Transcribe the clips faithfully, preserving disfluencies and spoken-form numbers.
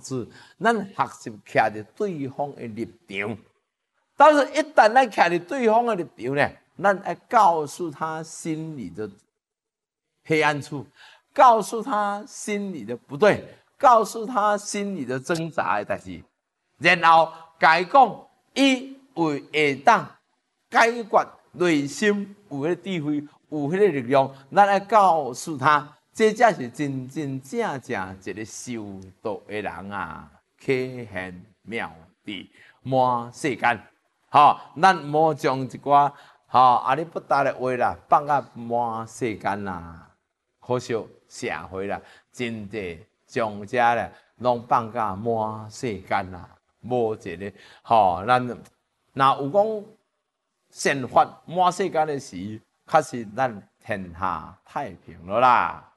子，咱学习徛伫对方的立场。但是，一旦咱徛伫对方的立场呢，咱要告诉他心里的黑暗处，告诉他心里的不对，告诉他心里的挣扎的代志，然后甲伊讲，伊为会当解决内心有迄个智慧，有迄个力量，咱要告诉他，这才是真真正正一个修道的人啊，启现妙智满世间。吼，咱莫将一寡吼阿里不达的话啦，放啊满世间啦。可惜社会啦，真济将这咧拢放甲满世间啦，无一个吼，咱若有讲善法满世间的时，确实咱天下太平了啦。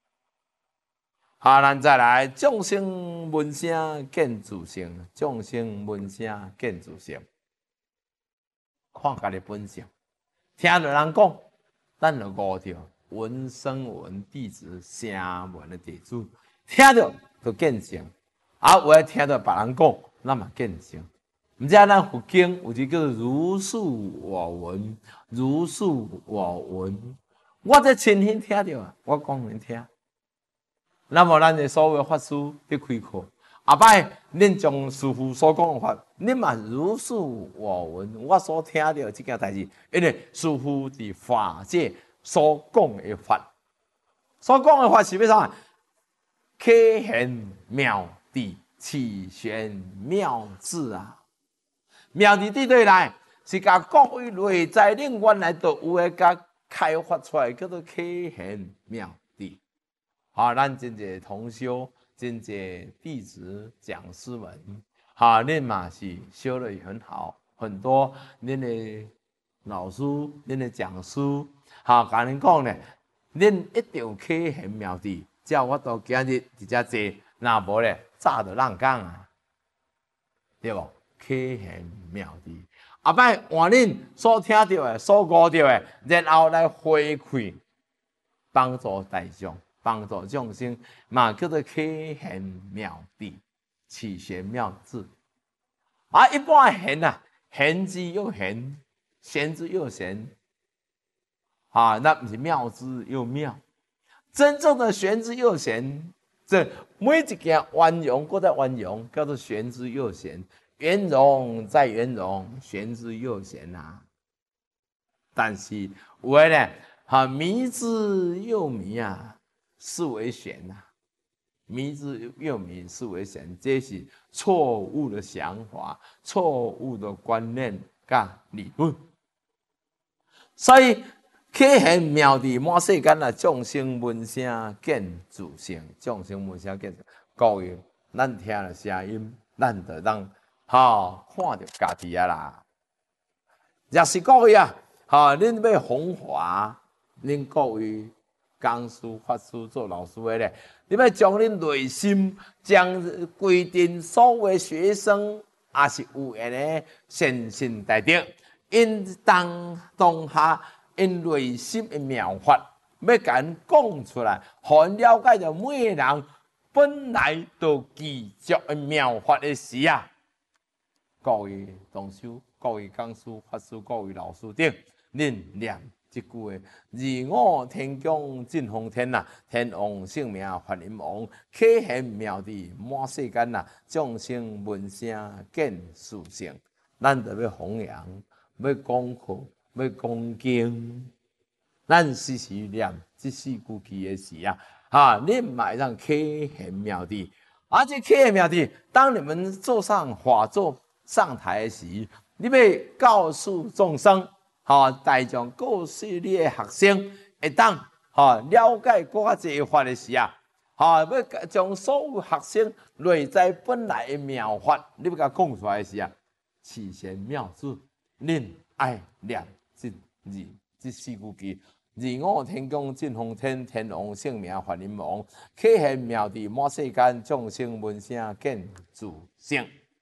好，咱再来，众生闻声见自性，众生闻声见自性。看家己本性，听到人讲，咱就悟着闻声闻弟子，声闻的弟子，听到就见性。啊，有诶听到别人讲，咱嘛见性。毋知咱佛经有一个叫做如是我闻，如是我闻。我这亲身听到啊，我讲恁听。那么咱的所有法师伫开课。后摆，恁将师父所讲的法，恁嘛如是我闻，我所听到这件代志，因为师父伫法界所讲的法，所讲的法是要啥？启现妙智，启玄妙智啊！妙智伫对来是甲各位内在领原来就有诶，甲开发出来，叫做启现妙智。好，咱真侪同修。真济弟子讲师们，哈，恁嘛是修得也很好，很多恁的老师、恁的讲师，哈，甲恁讲呢，恁一定启现妙智，叫我到今日伫遮坐，若无咧，早就浪讲啊，对无？启现妙智，后摆换恁所听到的、所悟到的，然后来回馈，帮助大众。帮助众生嘛，叫做启现妙智，启玄妙智。啊，一般玄啊，玄之又玄，玄之又玄。啊，那不是妙之又妙。真正的玄之又玄，这每一件圆融，搁在圆融，叫做玄之又玄。圆融再圆融，玄之又玄啊。但是有的呢，哈，迷之又迷啊。是为玄呐，迷之又迷，是为玄，这是错误的想法、错误的观念甲理论。所以启现妙智满世间啊，众生闻声见自性，众生闻声见自性。各位，咱听了声音，咱就当哈看到家己啊啦。若是各位啊，哈，恁要弘化，恁各位。讲师、法师做老师的咧，你要将恁内心，将规定所有学生，也是有缘的善心大德，因当当下因内心的妙法，要甲因讲出来，互因了解到每个人本来就具足的妙法的时啊，各位同修、各位讲师、法师、各位老师等，恁念。一句诶，二我天降真风天呐，天王性命法林王，启现妙智满世间呐，众生闻声见自性。咱就要弘扬，要讲课，要讲经，咱时时念这四句句诶时啊，哈，你嘛会让启现妙智，而且启现妙智，当你们坐上法座上台诶时，你要告诉众生。吼，大众告诉你的学生，会当吼了解更较济法的时啊，吼要将所有学生内在本来的妙法，你要甲讲出来的时啊，启玄妙智，恁爱念这二这四句句，二五天降真风天，天王性命法林王，启现妙智满世间，众生闻声见自性。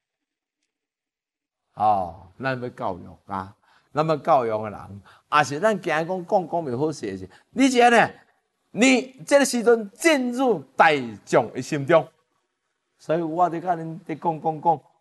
哦，咱要教育啊。那么教育的人，也是咱今日讲讲讲袂好势是，你这呢？你这个时阵进入大众的心中， 所以我伫甲恁伫讲讲讲。